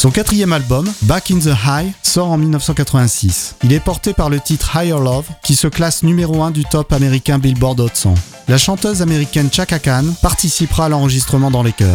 Son quatrième album, Back in the High, sort en 1986. Il est porté par le titre Higher Love, qui se classe numéro 1 du top américain Billboard Hot 100. La chanteuse américaine Chaka Khan participera à l'enregistrement dans les chœurs.